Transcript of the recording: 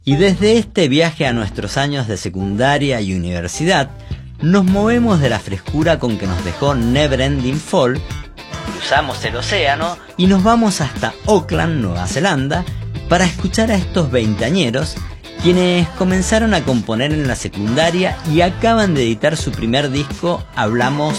Y desde este viaje a nuestros años de secundaria y universidad, nos movemos de la frescura con que nos dejó Neverending Fall, cruzamos el océano y nos vamos hasta Auckland, Nueva Zelanda, para escuchar a estos veinteañeros, quienes comenzaron a componer en la secundaria y acaban de editar su primer disco. Hablamos